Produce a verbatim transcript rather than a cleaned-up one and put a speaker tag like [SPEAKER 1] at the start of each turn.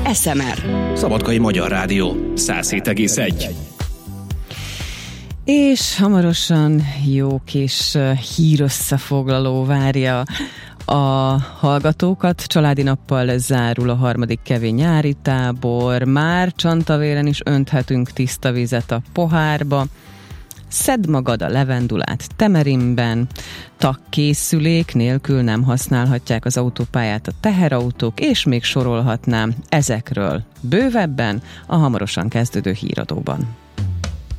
[SPEAKER 1] es em er.
[SPEAKER 2] Szabadkai Magyar Rádió száz hét egész egy.
[SPEAKER 3] És hamarosan jó kis hírösszefoglaló várja a hallgatókat. Családi nappal zárul a harmadik kevi nyári tábor. Már Csantavéren is önthetünk tiszta vizet a pohárba. Szedd magad a levendulát Temerinben. Tagkészülék nélkül nem használhatják az autópályát a teherautók, és még sorolhatnám ezekről bővebben a hamarosan kezdődő híradóban.